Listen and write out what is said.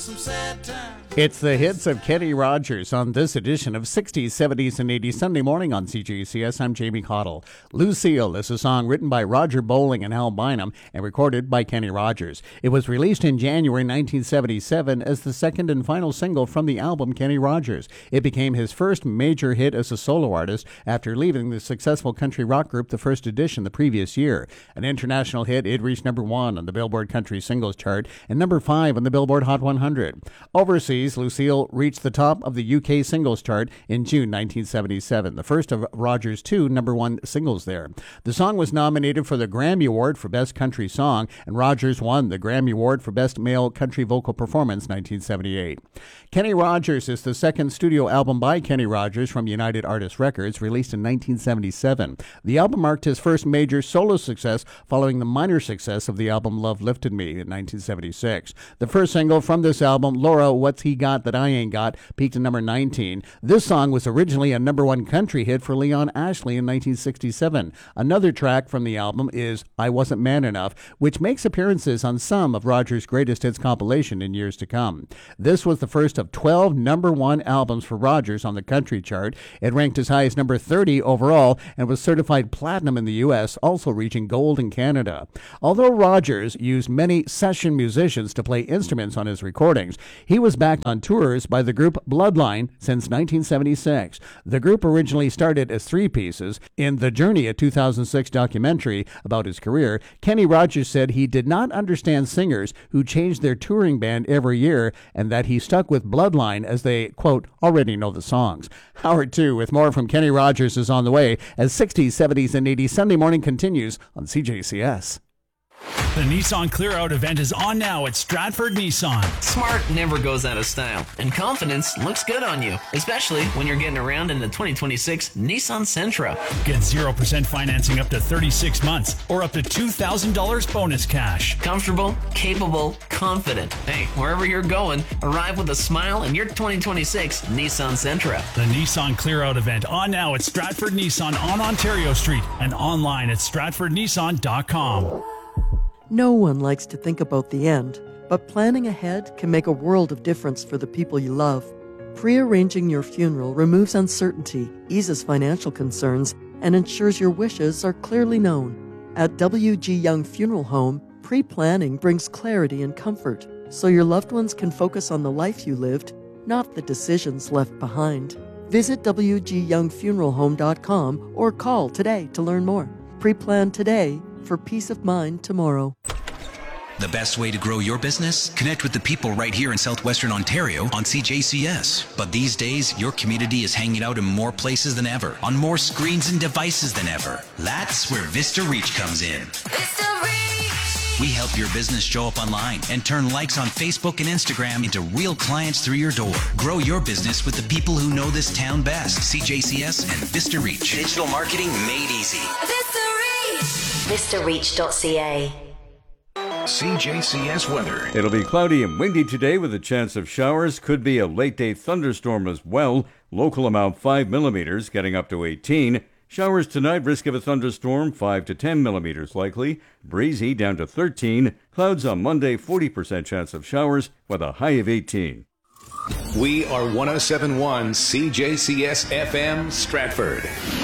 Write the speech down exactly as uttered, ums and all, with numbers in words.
some sad times. It's the hits of Kenny Rogers on this edition of sixties, seventies, and eighties Sunday morning on C J C S. I'm Jamie Cottle. Lucille is a song written by Roger Bowling and Hal Bynum and recorded by Kenny Rogers. It was released in January nineteen seventy-seven as the second and final single from the album Kenny Rogers. It became his first major hit as a solo artist after leaving the successful country rock group The First Edition the previous year. An international hit, it reached number one on the Billboard Country Singles Chart and number five on the Billboard Hot one hundred. Overseas, Lucille reached the top of the U K singles chart in June nineteen seventy-seven, the first of Rogers' two number one singles there. The song was nominated for the Grammy Award for Best Country Song, and Rogers won the Grammy Award for Best Male Country Vocal Performance nineteen seventy-eight. Kenny Rogers is the second studio album by Kenny Rogers from United Artists Records, released in nineteen seventy-seven. The album marked his first major solo success following the minor success of the album Love Lifted Me in nineteen seventy-six. The first single from this album, Laura, What's He Got That I Ain't Got, peaked at number nineteen. This song was originally a number one country hit for Leon Ashley in nineteen sixty-seven. Another track from the album is I Wasn't Man Enough, which makes appearances on some of Rogers' greatest hits compilation in years to come. This was the first of twelve number one albums for Rogers on the country chart. It ranked as high as number thirty overall and was certified platinum in the U S, also reaching gold in Canada. Although Rogers used many session musicians to play instruments on his recordings, he was backed on tours by the group Bloodline since nineteen seventy-six. The group originally started as three pieces. In The Journey, a two thousand six documentary about his career, Kenny Rogers said he did not understand singers who changed their touring band every year and that he stuck with Bloodline as they, quote, already know the songs. Howard two with more from Kenny Rogers is on the way as sixties, seventies, and eighties Sunday morning continues on C J C S. The Nissan Clear Out event is on now at Stratford Nissan. Smart never goes out of style, and confidence looks good on you, especially when you're getting around in the twenty twenty-six Nissan Sentra. Get zero percent financing up to thirty-six months or up to two thousand dollars bonus cash. Comfortable, capable, confident. Hey, wherever you're going, arrive with a smile in your twenty twenty-six Nissan Sentra. The Nissan Clear Out event on now at Stratford Nissan on Ontario Street and online at stratford nissan dot com. No one likes to think about the end, but planning ahead can make a world of difference for the people you love. Pre-arranging your funeral removes uncertainty, eases financial concerns, and ensures your wishes are clearly known. At W G Young Funeral Home, pre-planning brings clarity and comfort, so your loved ones can focus on the life you lived, not the decisions left behind. Visit w g young funeral home dot com or call today to learn more. Pre-plan today for peace of mind tomorrow. The best way to grow your business? Connect with the people right here in southwestern Ontario on C J C S. But these days, your community is hanging out in more places than ever, on more screens and devices than ever. That's where Vista Reach comes in. Vista Reach! We help your business show up online and turn likes on Facebook and Instagram into real clients through your door. Grow your business with the people who know this town best. C J C S and Vista Reach. Digital marketing made easy. Vista Reach! vista reach dot c a. C J C S weather. It'll be cloudy and windy today with a chance of showers. Could be a late-day thunderstorm as well. Local amount five millimeters, getting up to eighteen. Showers tonight, risk of a thunderstorm, five to ten millimeters likely. Breezy down to thirteen. Clouds on Monday, forty percent chance of showers with a high of eighteen. We are one oh seven point one C J C S F M Stratford.